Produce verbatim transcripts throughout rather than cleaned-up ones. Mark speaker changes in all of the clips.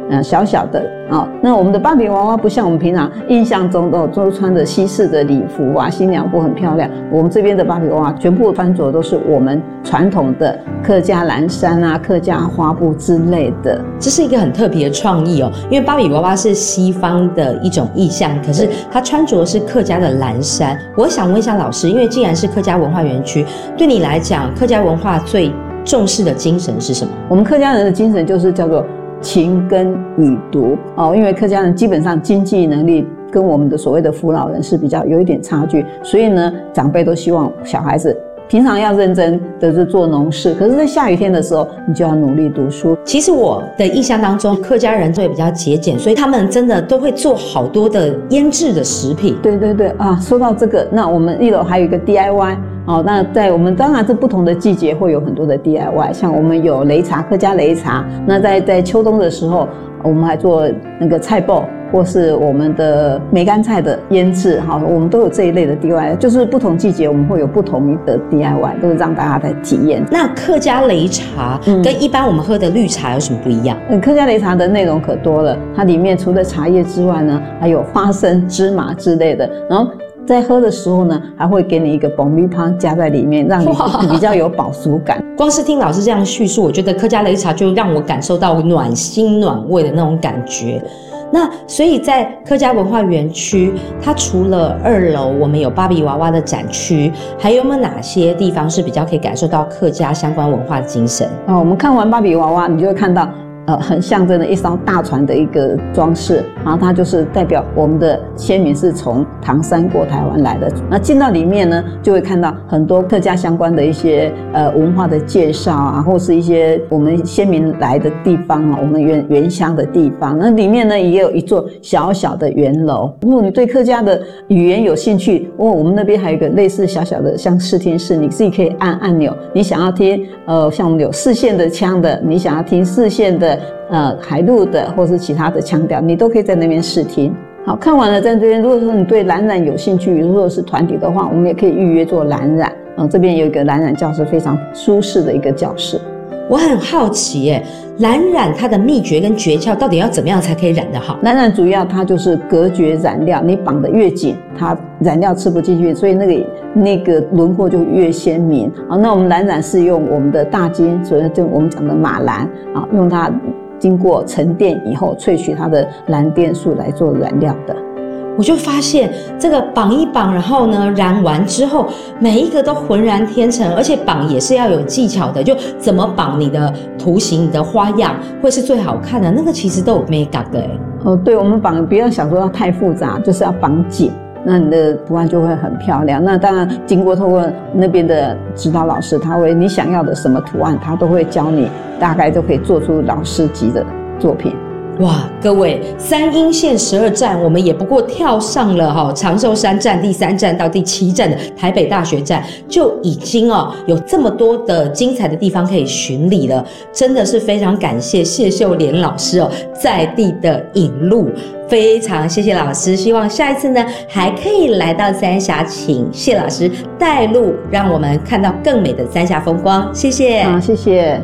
Speaker 1: 呃小小的啊、哦。那我们的芭比娃娃不像我们平常印象中都都穿着西式的礼服啊，新娘服很漂亮。我们这边的芭比娃娃全部穿着都是我们传统的客家蓝衫啊、客家花布之类的。
Speaker 2: 这是一个很特别的创意哦，因为芭比娃娃是西方的一种意象，可是她穿着的是客家的蓝衫。我想问一下老师，因为既然是客家文化园区，对你来讲，客家文化最重视的精神是什么？
Speaker 1: 我们客家人的精神就是叫做勤耕雨读哦，因为客家人基本上经济能力跟我们的所谓的扶老人是比较有一点差距，所以呢，长辈都希望小孩子平常要认真的是做农事，可是在下雨天的时候，你就要努力读书。
Speaker 2: 其实我的印象当中，客家人会比较节俭，所以他们真的都会做好多的腌制的食品。
Speaker 1: 对对对啊，说到这个，那我们一楼还有一个 D I Y。哦，那在我们当然是不同的季节会有很多的 D I Y， 像我们有擂茶，客家擂茶。那在在秋冬的时候，我们还做那个菜脯，或是我们的梅干菜的腌制，哈，我们都有这一类的 D I Y， 就是不同季节我们会有不同的 D I Y， 都是让大家来体验。
Speaker 2: 那客家擂茶跟一般我们喝的绿茶有什么不一样？
Speaker 1: 嗯，客家擂茶的内容可多了，它里面除了茶叶之外呢，还有花生、芝麻之类的，然后在喝的时候呢，还会给你一个爆米花加在里面，让你比较有饱足感。
Speaker 2: 光是听老师这样叙述，我觉得客家擂茶就让我感受到暖心暖胃的那种感觉。那所以在客家文化园区，它除了二楼我们有芭比娃娃的展区，还有没有哪些地方是比较可以感受到客家相关文化的精神？
Speaker 1: 哦，我们看完芭比娃娃，你就会看到呃，很象征的一艘大船的一个装饰，然后它就是代表我们的先民是从唐山过台湾来的。那进到里面呢，就会看到很多客家相关的一些呃文化的介绍啊，或是一些我们先民来的地方啊，我们原原乡的地方。那里面呢也有一座小小的圆楼。如果你对客家的语言有兴趣，哦，我们那边还有一个类似小小的像视听室，你自己可以按按钮，你想要听呃像我们有四线的腔的，你想要听四线的。呃，海陆的或是其他的腔调，你都可以在那边试听。好，看完了在这边，如果说你对蓝染有兴趣，如果是团体的话，我们也可以预约做蓝染。嗯，这边有一个蓝染教室，非常舒适的一个教室。
Speaker 2: 我很好奇耶，蓝染它的秘诀跟诀窍到底要怎么样才可以染得好？
Speaker 1: 蓝染主要它就是隔绝染料，你绑得越紧，它染料吃不进去，所以那个那个轮廓就越鲜明。好，那我们蓝染是用我们的大金，所以就我们讲的马蓝啊，用它经过沉淀以后萃取它的蓝靛素来做染料的。
Speaker 2: 我就发现这个绑一绑，然后呢染完之后，每一个都浑然天成，而且绑也是要有技巧的，就怎么绑你的图形、你的花样会是最好看的，那个其实都有美感的。
Speaker 1: 哦，对，我们绑不要想说要太复杂，就是要绑紧，那你的图案就会很漂亮。那当然经过透过那边的指导老师，他会你想要的什么图案，他都会教你，大概都可以做出老师级的作品。
Speaker 2: 哇，各位，三阴线十二站，我们也不过跳上了哈长寿山站第三站到第七站的台北大学站，就已经哦有这么多的精彩的地方可以巡礼了，真的是非常感谢谢秀莲老师哦在地的引路，非常谢谢老师，希望下一次呢还可以来到三峡，请谢老师带路，让我们看到更美的三峡风光，谢谢。
Speaker 1: 好，谢谢。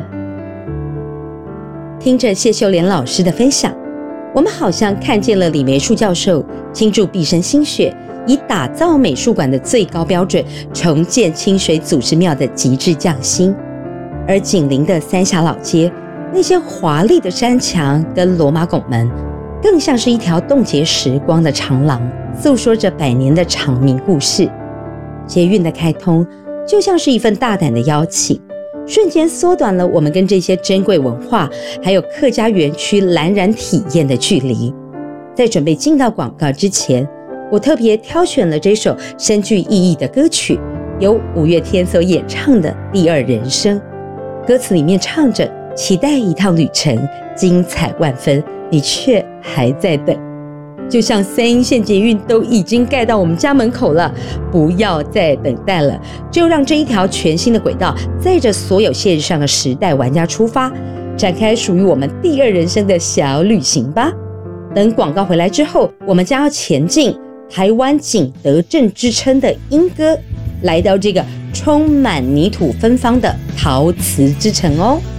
Speaker 2: 听着谢秀莲老师的分享，我们好像看见了李梅树教授倾注毕生心血，以打造美术馆的最高标准，重建清水祖师庙的极致匠心。而紧邻的三峡老街，那些华丽的山墙跟罗马拱门，更像是一条冻结时光的长廊，诉说着百年的长明故事。捷运的开通，就像是一份大胆的邀请，瞬间缩短了我们跟这些珍贵文化还有客家园区蓝染体验的距离。在准备进到广告之前，我特别挑选了这首深具意义的歌曲，由五月天所演唱的《第二人生》。歌词里面唱着，期待一趟旅程，精彩万分，你却还在等。就像三鶯线捷运都已经盖到我们家门口了，不要再等待了，就让这一条全新的轨道载着所有线上的时代玩家出发，展开属于我们第二人生的小旅行吧。等广告回来之后，我们将要前进台湾景德镇之称的莺歌，来到这个充满泥土芬芳的陶瓷之城哦。